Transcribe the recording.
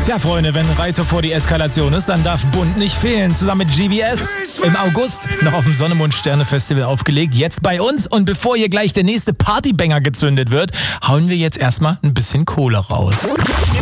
Tja, Freunde, wenn Reiter vor die Eskalation ist, dann darf Bund nicht fehlen. Zusammen mit GBS im August noch auf dem Sonne-Mond-Sterne-Festival aufgelegt. Jetzt bei uns. Und bevor hier gleich der nächste Partybanger gezündet wird, hauen wir jetzt erstmal ein bisschen Kohle raus.